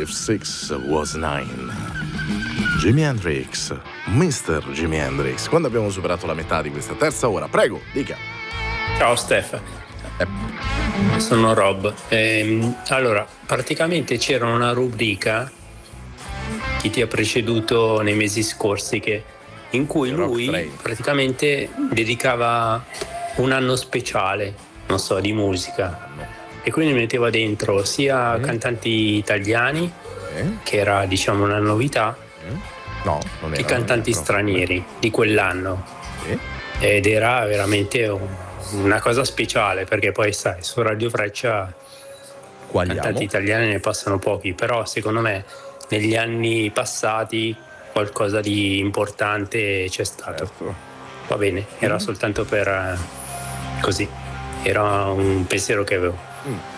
If Six Was Nine. Jimi Hendrix, Mr. Jimi Hendrix. Quando abbiamo superato la metà di questa terza ora, prego, dica. Ciao Stefano, sono Rob. Allora, praticamente c'era una rubrica, chi ti ha preceduto nei mesi scorsi, in cui lui praticamente dedicava un anno speciale, non so, di musica, e quindi metteva dentro sia cantanti italiani, che era diciamo una novità, che cantanti stranieri di quell'anno, ed era veramente una cosa speciale, perché poi sai, su Radio Freccia cantanti italiani ne passano pochi, però secondo me negli anni passati qualcosa di importante c'è stato. Va bene, era soltanto per così, era un pensiero che avevo.